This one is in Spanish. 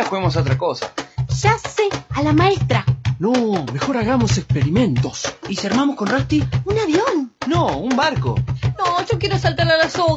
juguemos a otra cosa. Ya sé, a la maestra. No, mejor hagamos experimentos. ¿Y si armamos con Rusty? Un avión. No, un barco. No, yo quiero saltar a la soga.